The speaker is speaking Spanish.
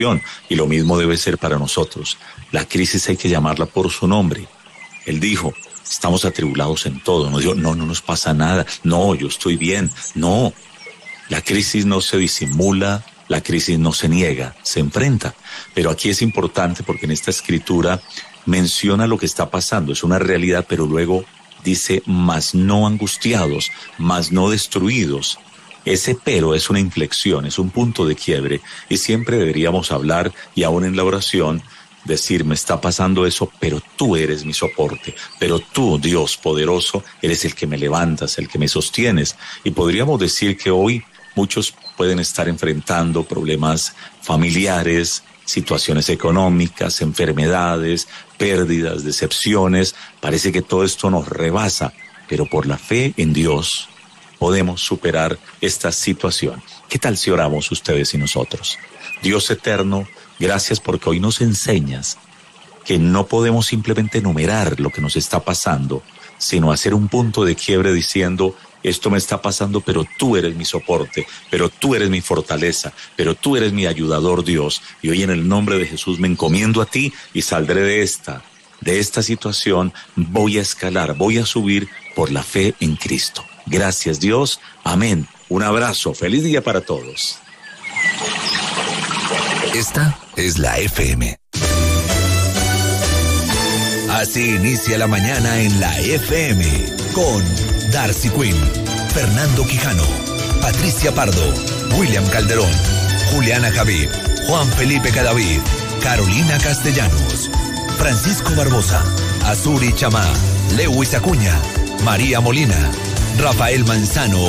Y lo mismo debe ser para nosotros. La crisis hay que llamarla por su nombre. Él dijo, estamos atribulados en todo. Nos dijo, no nos pasa nada. No, yo estoy bien. No, la crisis no se disimula, la crisis no se niega, se enfrenta. Pero aquí es importante porque en esta escritura menciona lo que está pasando. Es una realidad, pero luego dice, mas no angustiados, mas no destruidos. Ese pero es una inflexión, es un punto de quiebre. Y siempre deberíamos hablar, y aún en la oración, decir, me está pasando eso, pero tú eres mi soporte, pero tú, Dios poderoso, eres el que me levantas, el que me sostienes. Y podríamos decir que hoy muchos pueden estar enfrentando problemas familiares, situaciones económicas, enfermedades, pérdidas, decepciones. Parece que todo esto nos rebasa, pero por la fe en Dios podemos superar esta situación. ¿Qué tal si oramos ustedes y nosotros? Dios eterno, gracias porque hoy nos enseñas que no podemos simplemente enumerar lo que nos está pasando, sino hacer un punto de quiebre diciendo, esto me está pasando, pero tú eres mi soporte, pero tú eres mi fortaleza, pero tú eres mi ayudador, Dios. Y hoy en el nombre de Jesús me encomiendo a ti y saldré de esta situación. Voy a escalar, voy a subir por la fe en Cristo. Gracias, Dios. Amén. Un abrazo. Feliz día para todos. Esta es la FM. Así inicia la mañana en la FM con Darcy Quinn, Fernando Quijano, Patricia Pardo, William Calderón, Juliana Javid, Juan Felipe Cadavid, Carolina Castellanos, Francisco Barbosa, Azuri Chamá, Lewis Acuña, María Molina, Rafael Manzano